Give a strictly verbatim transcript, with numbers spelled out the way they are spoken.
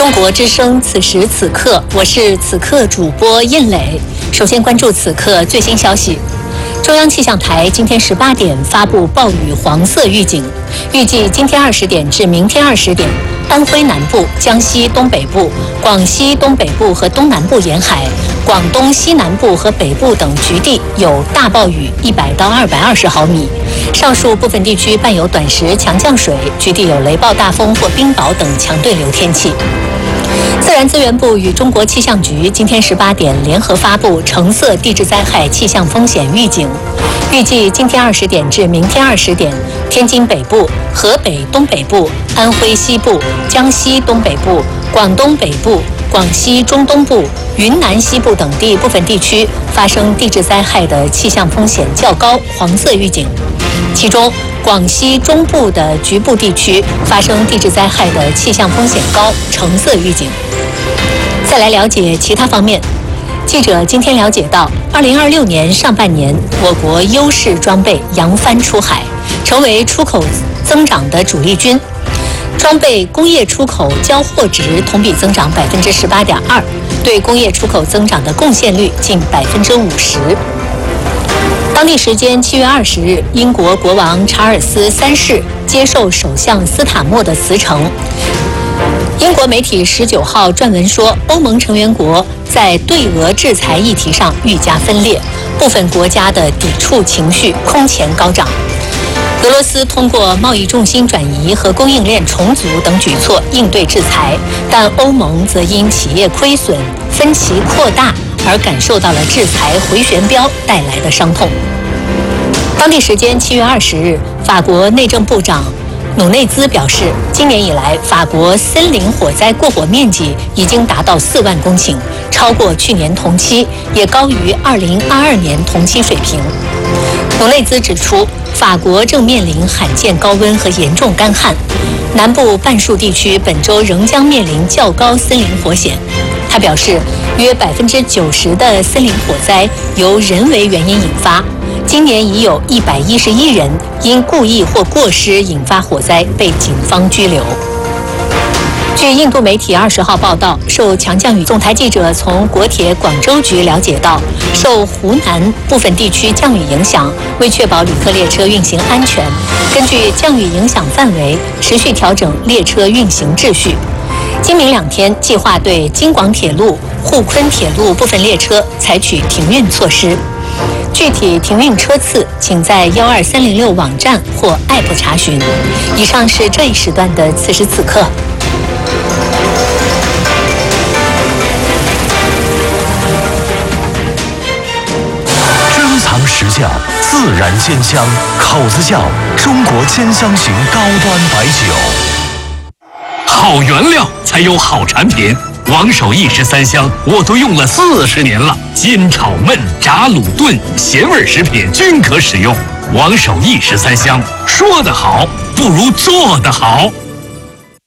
中国之声，此时此刻，我是此刻主播印磊。首先关注此刻最新消息。中央气象台今天十八点发布暴雨黄色预警，预计今天二十点至明天二十点，安徽南部、江西东北部、广西东北部和东南部沿海、广东西南部和北部等局地有大暴雨一百到二百二十毫米，上述部分地区伴有短时强降水，局地有雷暴大风或冰雹等强对流天气。自然资源部与中国气象局今天十八点联合发布橙色地质灾害气象风险预警，预计今天二十点至明天二十点，天津北部、河北东北部、安徽西部、江西东北部、广东北部、广西中东部、云南西部等地部分地区发生地质灾害的气象风险较高黄色预警，其中广西中部的局部地区发生地质灾害的气象风险高橙色预警。再来了解其他方面，记者今天了解到，二零二六年上半年，我国优势装备扬帆出海，成为出口增长的主力军。装备工业出口交货值同比增长百分之十八点二，对工业出口增长的贡献率近百分之五十。当地时间七月二十日，英国国王查尔斯三世接受首相斯塔默的辞呈。英国媒体十九号撰文说，欧盟成员国在对俄制裁议题上愈加分裂，部分国家的抵触情绪空前高涨。俄罗斯通过贸易重心转移和供应链重组等举措应对制裁，但欧盟则因企业亏损、分歧扩大而感受到了制裁回旋镖带来的伤痛。当地时间七月二十日，法国内政部长努内兹表示，今年以来，法国森林火灾过火面积已经达到四万公顷，超过去年同期，也高于二零二二年同期水平。努内兹指出，法国正面临罕见高温和严重干旱，南部半数地区本周仍将面临较高森林火险。他表示，约百分之九十的森林火灾由人为原因引发。今年已有一百一十一人因故意或过失引发火灾被警方拘留。据印度媒体二十号报道，受强降雨，总台记者从国铁广州局了解到，受湖南部分地区降雨影响，为确保旅客列车运行安全，根据降雨影响范围持续调整列车运行秩序。今明两天计划对京广铁路、沪昆铁路部分列车采取停运措施。具体停运车次，请在幺二三零六网站或 App 查询。以上是这一时段的此时此刻。 珍藏实窖，自然鲜香，口子窖，中国千香型高端白酒。 好原料才有好产品。王守义十三香我都用了四十年了，煎炒焖炸卤炖咸味食品均可使用。王守义十三香，说得好不如做得好。